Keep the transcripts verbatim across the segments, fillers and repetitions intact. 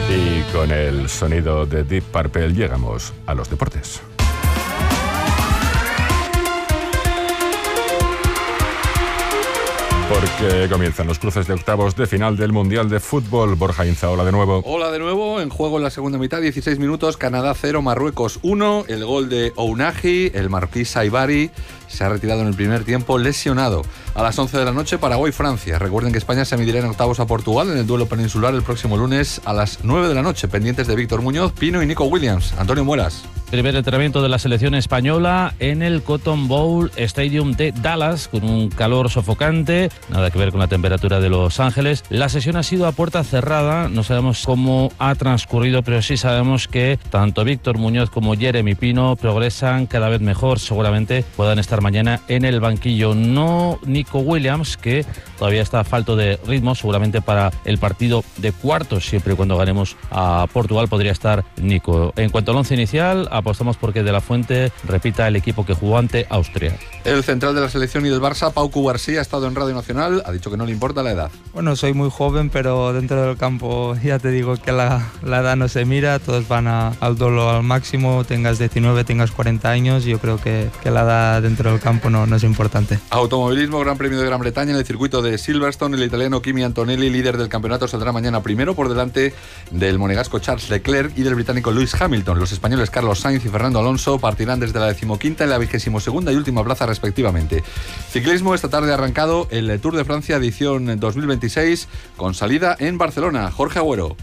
Y con el sonido de Deep Purple llegamos a los deportes. Porque comienzan los cruces de octavos de final del Mundial de Fútbol. Borja Inza, hola de nuevo. Hola de nuevo, en juego en la segunda mitad, dieciséis minutos, Canadá cero, Marruecos uno, el gol de Ounahi, el marroquí Saibari se ha retirado en el primer tiempo lesionado. A las once de la noche, Paraguay-Francia. Recuerden que España se medirá en octavos a Portugal en el duelo peninsular el próximo lunes a las nueve de la noche, pendientes de Víctor Muñoz, Pino y Nico Williams. Antonio Muelas. Primer entrenamiento de la selección española en el Cotton Bowl Stadium de Dallas, con un calor sofocante, nada que ver con la temperatura de Los Ángeles. La sesión ha sido a puerta cerrada, no sabemos cómo ha transcurrido, pero sí sabemos que tanto Víctor Muñoz como Jeremy Pino progresan cada vez mejor, seguramente puedan estar mañana en el banquillo. No Nico Williams, que todavía está falto de ritmo, seguramente para el partido de cuartos, siempre y cuando ganemos a Portugal podría estar Nico. En cuanto al once inicial, apostamos porque De La Fuente repita el equipo que jugó ante Austria. El central de la selección y del Barça, Pau Cubarsí, ha estado en Radio Nacional, ha dicho que no le importa la edad. Bueno, soy muy joven, pero dentro del campo ya te digo que la, la edad no se mira, todos van a, al dolo al máximo, tengas diecinueve, tengas cuarenta años, yo creo que, que la edad dentro del campo no, no es importante. Automovilismo, Gran Premio de Gran Bretaña en el circuito de Silverstone, el italiano Kimi Antonelli, líder del campeonato, saldrá mañana primero por delante del monegasco Charles Leclerc y del británico Lewis Hamilton. Los españoles Carlos Sainz y Fernando Alonso partirán desde la decimoquinta y la vigésimo segunda y última plaza respectivamente. Ciclismo, esta tarde ha arrancado el Tour de Francia edición dos mil veintiséis con salida en Barcelona. Jorge Agüero.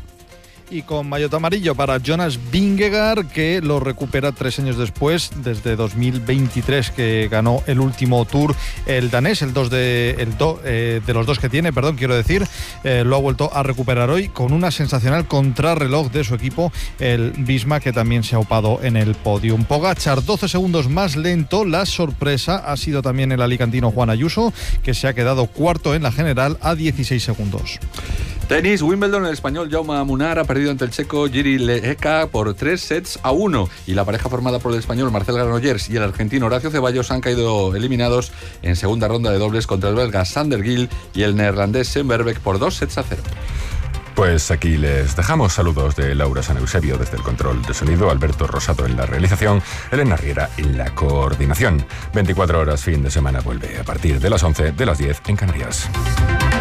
Y con maillot amarillo para Jonas Vingegaard, que lo recupera tres años después, desde dos mil veintitrés, que ganó el último Tour el danés, el dos de, el do, eh, de los dos que tiene, perdón, quiero decir, eh, lo ha vuelto a recuperar hoy con una sensacional contrarreloj de su equipo, el Visma, que también se ha upado en el podium. Pogačar, doce segundos más lento. La sorpresa ha sido también el alicantino Juan Ayuso, que se ha quedado cuarto en la general a dieciséis segundos. Tenis, Wimbledon, el español Jaume Munar ha perdido ante el checo Jiří Lehecka por tres sets a uno y la pareja formada por el español Marcel Granollers y el argentino Horacio Ceballos han caído eliminados en segunda ronda de dobles contra el belga Sander Gill y el neerlandés Sam Verbeek por dos sets a cero. Pues aquí les dejamos. Saludos de Laura San Eusebio desde el control de sonido, Alberto Rosado en la realización, Elena Riera en la coordinación. veinticuatro horas fin de semana vuelve a partir de las once, de las diez en Canarias.